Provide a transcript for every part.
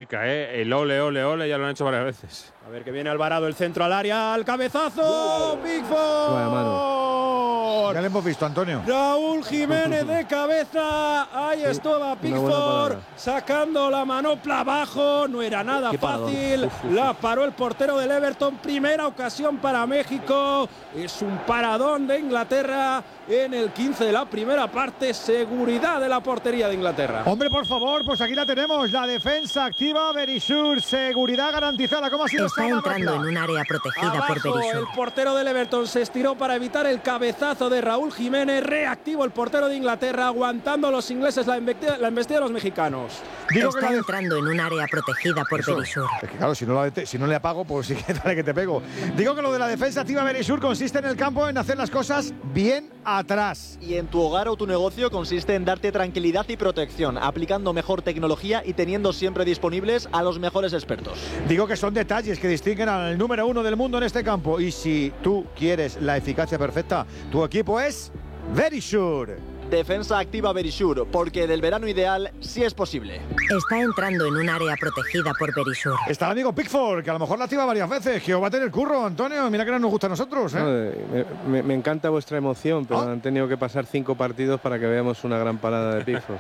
mágica, ¿eh? El ole, ole, ole ya lo han hecho varias veces. A ver que viene Alvarado, el centro al área, al cabezazo. Pickford. Vaya mano. Ya le hemos visto, Antonio. Raúl Jiménez de cabeza. Ahí estaba Pickford sacando la manopla abajo. No era nada fácil. La paró el portero del Everton. Primera ocasión para México. Es un paradón de Inglaterra en el 15 de la primera parte. Seguridad de la portería de Inglaterra. Hombre, por favor, pues aquí la tenemos. La defensa activa, Berisur. Seguridad garantizada. ¿Cómo ha sido? Está entrando en un área protegida por Berisur. El portero del Everton se estiró para evitar el cabezazo de Raúl Jiménez. Reactivo el portero de Inglaterra, aguantando los ingleses la embestida de los mexicanos. Está entrando en un área protegida por Berisur. Es que claro, si no le apago, pues sí que dale que te pego. Digo que lo de la defensa activa Berisur consiste en el campo en hacer las cosas bien atrás. Y en tu hogar o tu negocio consiste en darte tranquilidad y protección, aplicando mejor tecnología y teniendo siempre disponibles a los mejores expertos. Digo que son detalles que distinguen al número 1 del mundo en este campo. Y si tú quieres la eficacia perfecta, tu equipo es Verisur. Defensa activa Verisur, porque del verano ideal sí es posible. Está entrando en un área protegida por Berisur. Está el amigo Pickford, que a lo mejor la activa varias veces, que os va a tener curro, Antonio. Mira que no nos gusta a nosotros, ¿eh? No, me encanta vuestra emoción, pero han tenido que pasar 5 partidos para que veamos una gran parada de Pickford.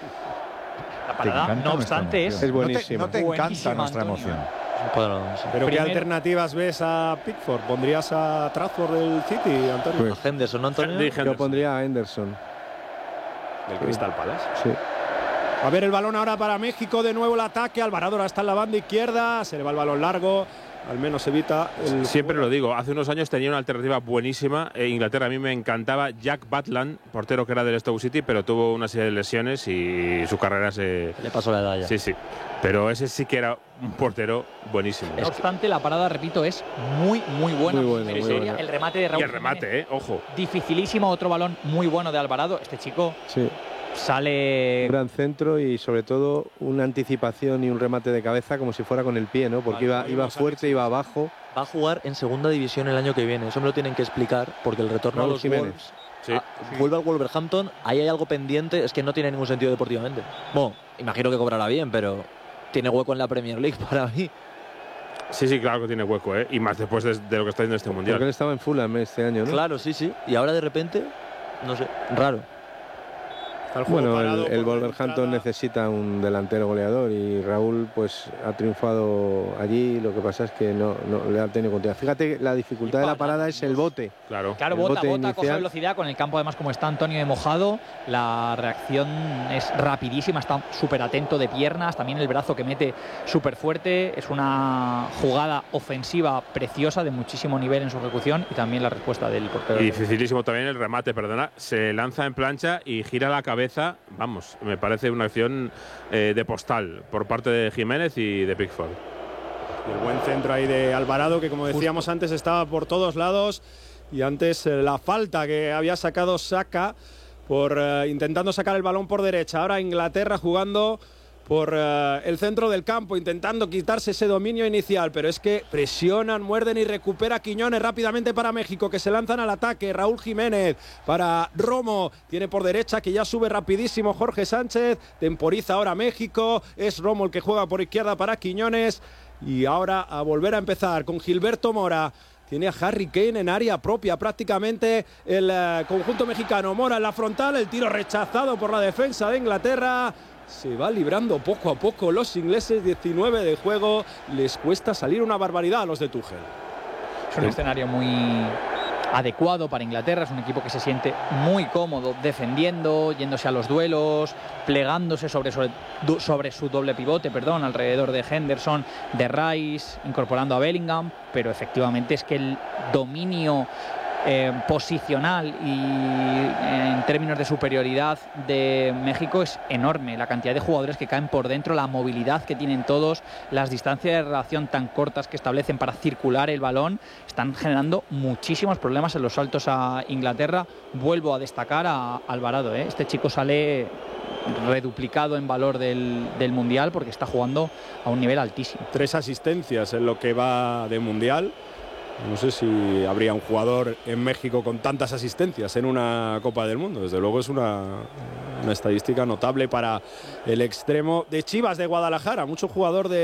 La parada, no obstante, es buenísima. No te encanta nuestra emoción. Pero ¿qué alternativas ves a Pickford? ¿Pondrías a Trafford del City, Antonio? Pues, a Henderson, ¿no, Antonio? Yo pondría a Henderson. Del Crystal Palace. Sí. A ver el balón ahora para México, de nuevo el ataque. Alvarado ahora está en la banda izquierda, se le va el balón largo, al menos evita el... Siempre lo digo, hace unos años tenía una alternativa buenísima. Inglaterra a mí me encantaba Jack Butland, portero que era del Stoke City, pero tuvo una serie de lesiones y su carrera se... Le pasó la edad ya. Sí, sí. Pero ese sí que era un portero buenísimo. No obstante, la parada, repito, es muy buena. Muy buena. El remate de Raúl Y el remate, ojo. Dificilísimo, otro balón muy bueno de Alvarado. Este chico sale... Un gran centro y sobre todo una anticipación y un remate de cabeza como si fuera con el pie, ¿no? Porque iba fuerte, iba abajo. Va a jugar en segunda división el año que viene. Eso me lo tienen que explicar, porque el retorno a los Wolves... Vuelve al Wolverhampton, ahí hay algo pendiente, es que no tiene ningún sentido deportivamente. Bueno, imagino que cobrará bien, pero tiene hueco en la Premier League para mí. Sí, claro que tiene hueco, y más después de lo que está haciendo este mundial. Porque él estaba en Fulham este año, ¿no? Claro, sí. Y ahora de repente, no sé, raro. Bueno, el Wolverhampton necesita un delantero goleador y Raúl pues ha triunfado allí. Lo que pasa es que no le ha tenido continuidad. Fíjate, la dificultad de la parada es el bote. Claro, bota, coge velocidad. Con el campo además como está Antonio de mojado, la reacción es rapidísima, está súper atento de piernas, también el brazo que mete súper fuerte. Es una jugada ofensiva preciosa de muchísimo nivel en su ejecución y también la respuesta del portero. Y dificilísimo también el remate, se lanza en plancha y gira la cabeza. Vamos, me parece una acción de postal por parte de Jiménez y de Pickford. El buen centro ahí de Alvarado, que como decíamos antes estaba por todos lados, y antes la falta que había sacado Saka por intentando sacar el balón por derecha. Ahora Inglaterra jugando por el centro del campo, intentando quitarse ese dominio inicial, pero es que presionan, muerden y recupera Quiñones rápidamente para México, que se lanzan al ataque. Raúl Jiménez para Romo, tiene por derecha, que ya sube rapidísimo Jorge Sánchez, temporiza ahora México, es Romo el que juega por izquierda para Quiñones, y ahora a volver a empezar con Gilberto Mora. Tiene a Harry Kane en área propia prácticamente el conjunto mexicano. Mora en la frontal, el tiro rechazado por la defensa de Inglaterra. Se va librando poco a poco los ingleses, 19 de juego, les cuesta salir una barbaridad a los de Tuchel. Es un escenario muy adecuado para Inglaterra, es un equipo que se siente muy cómodo defendiendo, yéndose a los duelos, plegándose sobre su doble pivote, alrededor de Henderson, de Rice, incorporando a Bellingham, pero efectivamente es que el dominio posicional y en términos de superioridad de México es enorme. La cantidad de jugadores que caen por dentro, la movilidad que tienen todos, las distancias de relación tan cortas que establecen para circular el balón, están generando muchísimos problemas en los saltos a Inglaterra. Vuelvo a destacar a Alvarado, Este chico sale reduplicado en valor del Mundial porque está jugando a un nivel altísimo. 3 asistencias en lo que va de Mundial. No sé si habría un jugador en México con tantas asistencias en una Copa del Mundo. Desde luego es una estadística notable para el extremo de Chivas de Guadalajara. Mucho jugador de